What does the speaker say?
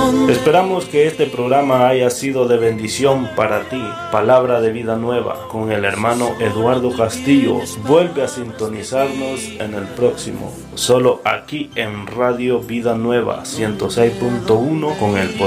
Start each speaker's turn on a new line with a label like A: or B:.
A: Esperamos que este programa haya sido de bendición para ti. Palabra de vida nueva con el hermano Eduardo Castillo. Vuelve a sintonizarnos en el próximo, solo aquí en Radio Vida Nueva 106.1 con el